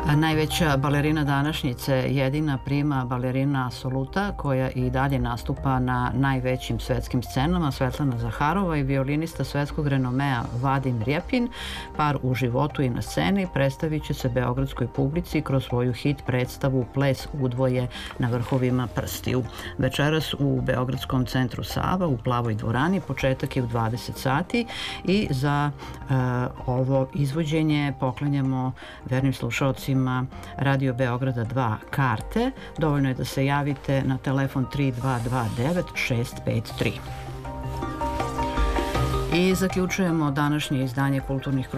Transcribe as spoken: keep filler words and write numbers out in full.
Najveća balerina današnjice, jedina prima balerina Asoluta, koja i dalje nastupa na najvećim svetskim scenama, Svetlana Zaharova, i violinista svetskog renomea Vadim Rjepin, par u životu i na sceni, predstavit će se beogradskoj publici kroz svoju hit predstavu Ples udvoje na vrhovima prstiju. Večeras u Beogradskom centru Sava, u Plavoj dvorani, početak je u dvadeset sati i za e, ovo izvođenje poklanjamo vernim slušalcima Radio Beograda dva karte. Dovoljno je da se javite na telefon tri dva dva devet šest pet tri. I zaključujemo današnje izdanje Kulturnih